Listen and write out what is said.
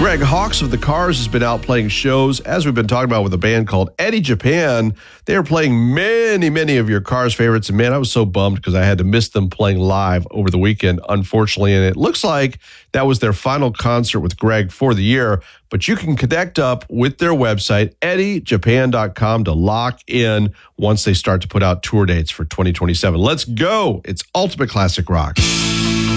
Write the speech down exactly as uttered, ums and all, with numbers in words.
Greg Hawkes of the Cars has been out playing shows, as we've been talking about, with a band called Eddie Japan. They are playing many, many of your Cars favorites. And man, I was so bummed because I had to miss them playing live over the weekend, unfortunately. And it looks like that was their final concert with Greg for the year. But you can connect up with their website, eddie japan dot com, to lock in once they start to put out tour dates for twenty twenty-seven. Let's go. It's Ultimate Classic Rock.